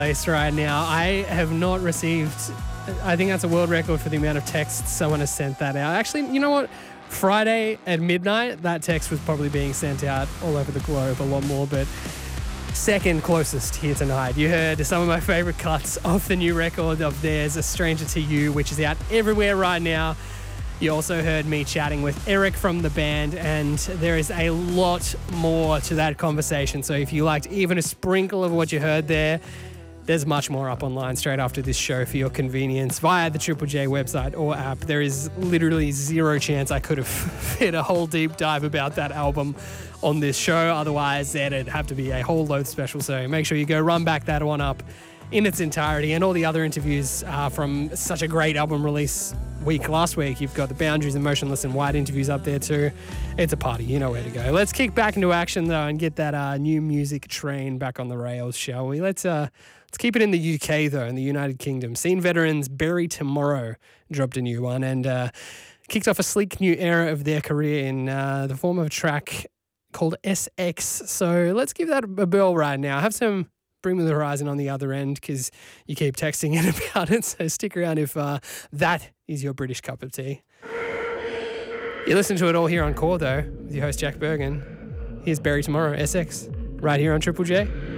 Place right now. I have not received, I think that's a world record for the amount of texts someone has sent that out. Actually, you know what? Friday at midnight, that text was probably being sent out all over the globe a lot more, but second closest here tonight. You heard some of my favorite cuts of the new record of theirs, A Stranger to You, which is out everywhere right now. You also heard me chatting with Eric from the band, and there is a lot more to that conversation. So if you liked even a sprinkle of what you heard there's much more up online straight after this show for your convenience via the Triple J website or app. There is literally zero chance I could have fit a whole deep dive about that album on this show. Otherwise, there'd have to be a whole load special. So make sure you go run back that one up in its entirety, and all the other interviews from such a great album release week last week. You've got the Boundaries and Motionless and White interviews up there too. It's a party, you know where to go. Let's kick back into action though and get that new music train back on the rails, shall we? Let's keep it in the UK though, in the United Kingdom. Scene veterans Bury Tomorrow dropped a new one and kicked off a sleek new era of their career in the form of a track called SX. So let's give that a bell right now. Have some Bring Me the Horizon on the other end because you keep texting in about it. So stick around if that is your British cup of tea. You listen to it all here on Core though with your host Jack Bergen. Here's Bury Tomorrow, SX, right here on Triple J.